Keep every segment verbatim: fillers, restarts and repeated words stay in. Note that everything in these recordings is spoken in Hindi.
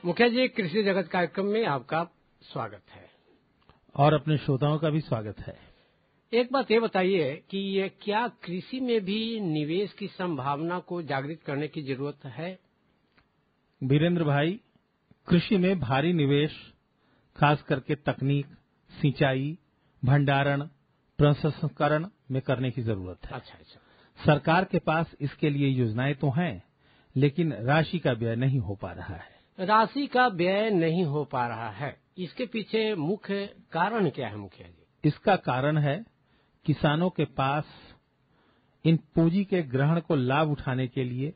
मुखिया जी, कृषि जगत कार्यक्रम में आपका स्वागत है और अपने श्रोताओं का भी स्वागत है। एक बात ये बताइए कि ये क्या कृषि में भी निवेश की संभावना को जागृत करने की जरूरत है? वीरेंद्र भाई, कृषि में भारी निवेश खास करके तकनीक, सिंचाई, भंडारण, प्रसंस्करण में करने की जरूरत है। अच्छा अच्छा। सरकार के पास इसके लिए योजनाएं तो हैं, लेकिन राशि का व्यय नहीं हो पा रहा है। राशि का व्यय नहीं हो पा रहा है, इसके पीछे मुख्य कारण क्या है मुखिया जी? इसका कारण है किसानों के पास इन पूंजी के ग्रहण को लाभ उठाने के लिए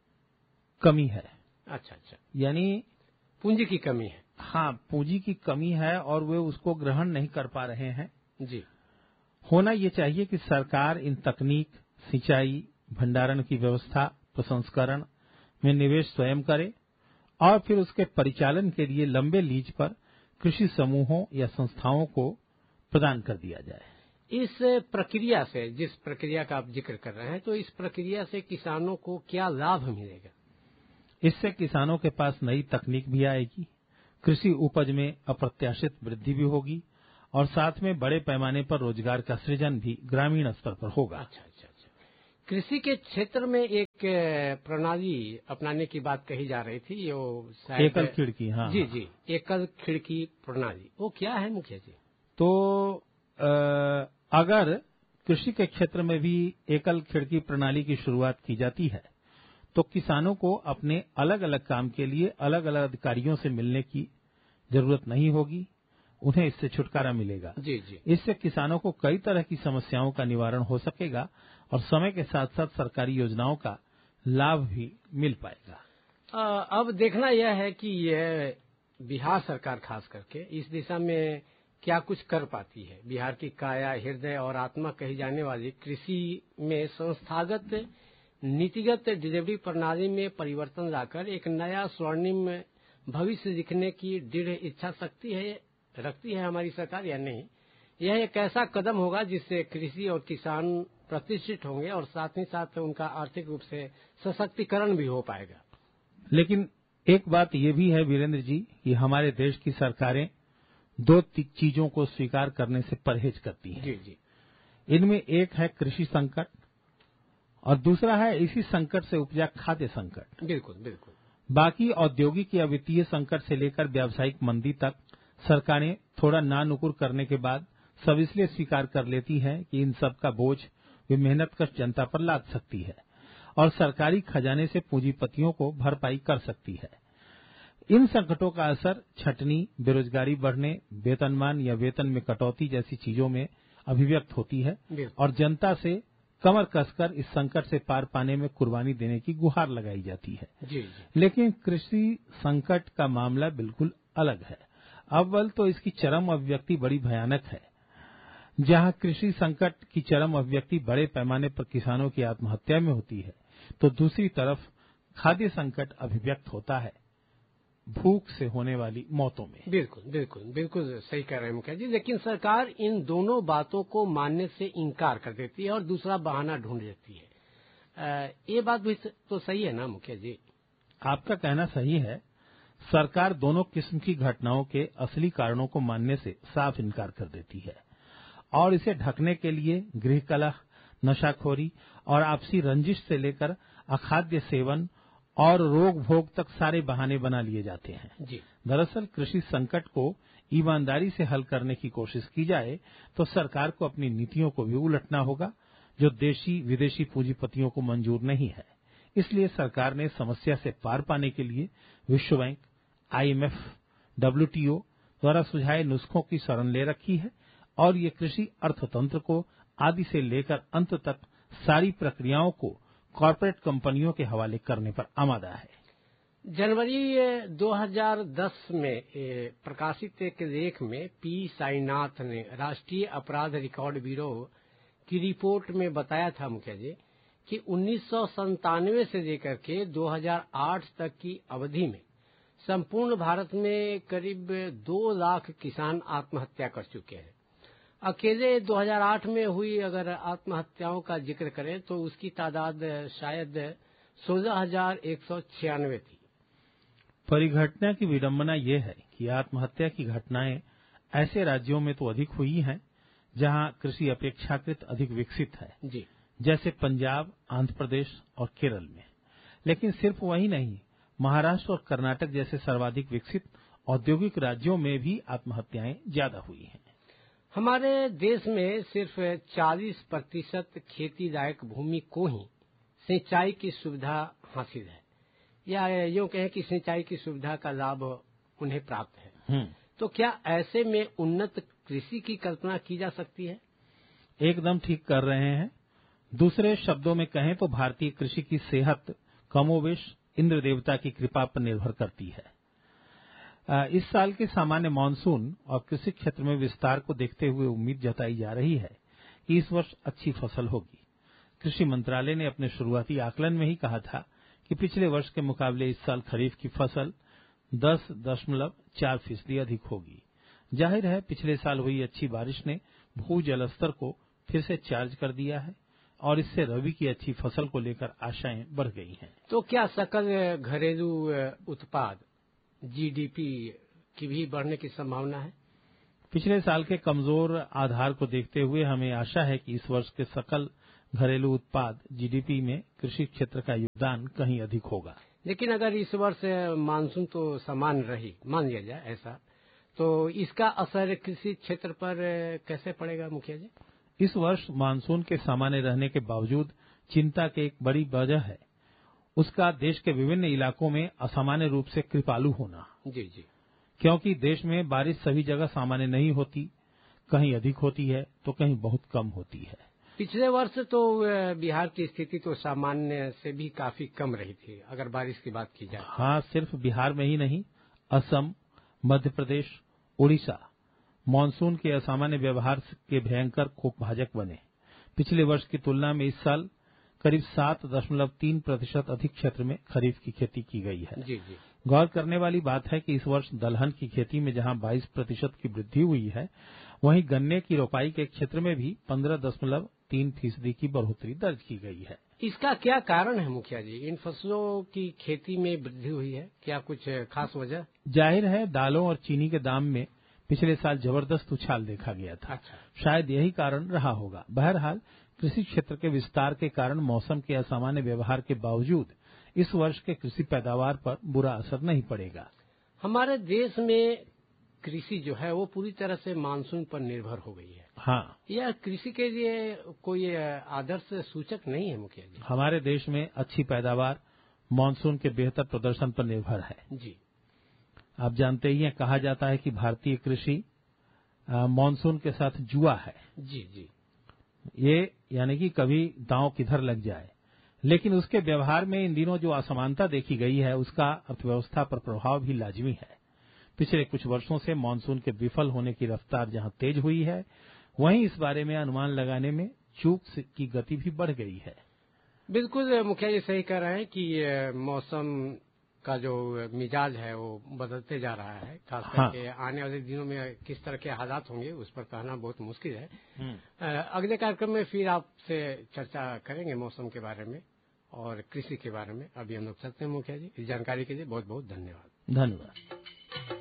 कमी है। अच्छा अच्छा, यानी पूंजी की कमी है। हाँ, पूंजी की कमी है और वे उसको ग्रहण नहीं कर पा रहे हैं। जी। होना ये चाहिए कि सरकार इन तकनीक, सिंचाई, भंडारण की व्यवस्था, प्रसंस्करण में निवेश स्वयं करे और फिर उसके परिचालन के लिए लंबे लीज पर कृषि समूहों या संस्थाओं को प्रदान कर दिया जाए। इस प्रक्रिया से, जिस प्रक्रिया का आप जिक्र कर रहे हैं, तो इस प्रक्रिया से किसानों को क्या लाभ मिलेगा? इससे किसानों के पास नई तकनीक भी आएगी, कृषि उपज में अप्रत्याशित वृद्धि भी होगी और साथ में बड़े पैमाने पर रोजगार का सृजन भी ग्रामीण स्तर पर होगा। अच्छा अच्छा अच्छा। कृषि के क्षेत्र में एक प्रणाली अपनाने की बात कही जा रही थी, वो शायद एकल खिड़की। हाँ जी जी, एकल खिड़की प्रणाली, वो क्या है मुखिया जी? तो आ, अगर कृषि के क्षेत्र में भी एकल खिड़की प्रणाली की शुरुआत की जाती है तो किसानों को अपने अलग अलग काम के लिए अलग अलग अधिकारियों से मिलने की जरूरत नहीं होगी, उन्हें इससे छुटकारा मिलेगा। जी जी। इससे किसानों को कई तरह की समस्याओं का निवारण हो सकेगा और समय के साथ साथ सरकारी योजनाओं का लाभ भी मिल पाएगा। आ, अब देखना यह है कि यह बिहार सरकार खास करके इस दिशा में क्या कुछ कर पाती है। बिहार की काया, हृदय और आत्मा कही जाने वाली कृषि में संस्थागत नीतिगत डिलीवरी प्रणाली में परिवर्तन लाकर एक नया स्वर्णिम भविष्य लिखने की दृढ़ इच्छा शक्ति है रखती है हमारी सरकार या नहीं? यह एक ऐसा कदम होगा जिससे कृषि और किसान प्रतिष्ठित होंगे और साथ ही साथ उनका आर्थिक रूप से सशक्तिकरण भी हो पाएगा। लेकिन एक बात ये भी है वीरेंद्र जी कि हमारे देश की सरकारें दो चीजों को स्वीकार करने से परहेज करती हैं। जी जी। इनमें एक है कृषि संकट और दूसरा है इसी संकट से उपजा खाद्य संकट। बिल्कुल बिल्कुल। बाकी औद्योगिक या वित्तीय संकट से लेकर व्यावसायिक मंदी तक सरकारें थोड़ा नानुकुर करने के बाद सब इसलिए स्वीकार कर लेती हैं कि इन सब का बोझ वे मेहनतकश जनता पर लाद सकती है और सरकारी खजाने से पूंजीपतियों को भरपाई कर सकती है। इन संकटों का असर छटनी, बेरोजगारी बढ़ने, वेतनमान या वेतन में कटौती जैसी चीजों में अभिव्यक्त होती है और जनता से कमर कसकर इस संकट से पार पाने में कुर्बानी देने की गुहार लगाई जाती है। जी जी। लेकिन कृषि संकट का मामला बिल्कुल अलग है। अव्वल तो इसकी चरम अभिव्यक्ति बड़ी भयानक है। जहां कृषि संकट की चरम अभिव्यक्ति बड़े पैमाने पर किसानों की आत्महत्या में होती है, तो दूसरी तरफ खाद्य संकट अभिव्यक्त होता है भूख से होने वाली मौतों में। बिल्कुल बिल्कुल बिल्कुल सही कह रहे हैं मुखिया जी। लेकिन सरकार इन दोनों बातों को मानने से इनकार कर देती है और दूसरा बहाना ढूंढ लेती है। ये बात भी तो सही है ना मुखिया जी? आपका कहना सही है। सरकार दोनों किस्म की घटनाओं के असली कारणों को मानने से साफ इनकार कर देती है और इसे ढकने के लिए गृह कलह, नशाखोरी और आपसी रंजिश से लेकर अखाद्य सेवन और रोग भोग तक सारे बहाने बना लिए जाते हैं। जी। दरअसल कृषि संकट को ईमानदारी से हल करने की कोशिश की जाए तो सरकार को अपनी नीतियों को भी उलटना होगा, जो देशी विदेशी पूंजीपतियों को मंजूर नहीं है। इसलिए सरकार ने समस्या से पार पाने के लिए विश्व bank, I am F, W T O द्वारा सुझाए नुस्खों की शरण ले रखी है और ये कृषि अर्थतंत्र को आदि से लेकर अंत तक सारी प्रक्रियाओं को कॉरपोरेट कंपनियों के हवाले करने पर आमादा है। जनवरी दो हज़ार दस में प्रकाशित एक लेख में पी साईनाथ ने राष्ट्रीय अपराध रिकॉर्ड ब्यूरो की रिपोर्ट में बताया था मुखिया जी कि उन्नीस सौ संतानवे से लेकर के दो हज़ार आठ तक की अवधि में संपूर्ण भारत में करीब दो लाख किसान आत्महत्या कर चुके हैं। अकेले दो हज़ार आठ में हुई अगर आत्महत्याओं का जिक्र करें तो उसकी तादाद शायद सोलह हजार एक सौ छियानवे थी। परिघटना की विडंबना ये है कि आत्महत्या की घटनाएं ऐसे राज्यों में तो अधिक हुई हैं जहां कृषि अपेक्षाकृत अधिक विकसित है, जी। जैसे पंजाब, आंध्र प्रदेश और केरल में। लेकिन सिर्फ वही नहीं, महाराष्ट्र और कर्नाटक जैसे सर्वाधिक विकसित औद्योगिक राज्यों में भी आत्महत्याएं ज्यादा हुई हैं। हमारे देश में सिर्फ चालीस प्रतिशत खेती लायक भूमि को ही सिंचाई की सुविधा हासिल है, या यूं कहें कि सिंचाई की सुविधा का लाभ उन्हें प्राप्त है। तो क्या ऐसे में उन्नत कृषि की कल्पना की जा सकती है? एकदम ठीक कर रहे हैं। दूसरे शब्दों में कहें तो भारतीय कृषि की सेहत कमोवेश इंद्र देवता की कृपा पर निर्भर करती है। इस साल के सामान्य मानसून और कृषि क्षेत्र में विस्तार को देखते हुए उम्मीद जताई जा रही है कि इस वर्ष अच्छी फसल होगी। कृषि मंत्रालय ने अपने शुरुआती आकलन में ही कहा था कि पिछले वर्ष के मुकाबले इस साल खरीफ की फसल दस दशमलव चार फीसदी अधिक होगी। जाहिर है, पिछले साल हुई अच्छी बारिश ने भू जल स्तर को फिर से चार्ज कर दिया है और इससे रबी की अच्छी फसल को लेकर आशाएं बढ़ गई हैं। तो क्या सकल घरेलू उत्पाद जीडीपी की भी बढ़ने की संभावना है? पिछले साल के कमजोर आधार को देखते हुए हमें आशा है कि इस वर्ष के सकल घरेलू उत्पाद जीडीपी में कृषि क्षेत्र का योगदान कहीं अधिक होगा। लेकिन अगर इस वर्ष मानसून तो समान रही, मान लिया जाए ऐसा, तो इसका असर कृषि क्षेत्र पर कैसे पड़ेगा मुखिया जी? इस वर्ष मानसून के सामान्य रहने के बावजूद चिंता की एक बड़ी वजह है उसका देश के विभिन्न इलाकों में असामान्य रूप से कृपालु होना। जी जी। क्योंकि देश में बारिश सभी जगह सामान्य नहीं होती, कहीं अधिक होती है तो कहीं बहुत कम होती है। पिछले वर्ष तो बिहार की स्थिति तो सामान्य से भी काफी कम रही थी, अगर बारिश की बात की जाए। हाँ, सिर्फ बिहार में ही नहीं, असम, मध्य प्रदेश, उड़ीसा मानसून के असामान्य व्यवहार के भयंकर कोपभाजक बने। पिछले वर्ष की तुलना में इस साल करीब सात दशमलव तीन प्रतिशत अधिक क्षेत्र में खरीफ की खेती की गई है। जी जी। गौर करने वाली बात है कि इस वर्ष दलहन की खेती में जहां बाईस प्रतिशत की वृद्धि हुई है, वहीं गन्ने की रोपाई के क्षेत्र में भी पंद्रह दशमलव तीन फीसदी की बढ़ोतरी दर्ज की गई है। इसका क्या कारण है मुखिया जी? इन फसलों की खेती में वृद्धि हुई है, क्या कुछ खास वजह? जाहिर है, दालों और चीनी के दाम में पिछले साल जबरदस्त उछाल देखा गया था। अच्छा। शायद यही कारण रहा होगा। बहरहाल, कृषि क्षेत्र के विस्तार के कारण मौसम के असामान्य व्यवहार के बावजूद इस वर्ष के कृषि पैदावार पर बुरा असर नहीं पड़ेगा। हमारे देश में कृषि जो है वो पूरी तरह से मानसून पर निर्भर हो गई है। हाँ, यह कृषि के लिए कोई आदर्श सूचक नहीं है मुखिया जी? हमारे देश में अच्छी पैदावार मानसून के बेहतर प्रदर्शन पर निर्भर है। जी। आप जानते ही हैं, कहा जाता है कि भारतीय कृषि मानसून के साथ जुआ है। जी जी। ये यानी कि कभी दांव किधर लग जाए। लेकिन उसके व्यवहार में इन दिनों जो असमानता देखी गई है, उसका अर्थव्यवस्था पर प्रभाव भी लाजमी है। पिछले कुछ वर्षों से मानसून के विफल होने की रफ्तार जहां तेज हुई है, वहीं इस बारे में अनुमान लगाने में चूक की गति भी बढ़ गई है। बिल्कुल मुखिया जी सही कह रहे हैं कि मौसम का जो मिजाज है वो बदलते जा रहा है। खास करके हाँ। आने वाले दिनों में किस तरह के हालात होंगे उस पर कहना बहुत मुश्किल है। अगले कार्यक्रम में फिर आपसे चर्चा करेंगे मौसम के बारे में और कृषि के बारे में। अभी हम लोग चलते हैं मुखिया जी। इस जानकारी के लिए बहुत बहुत धन्यवाद। धन्यवाद।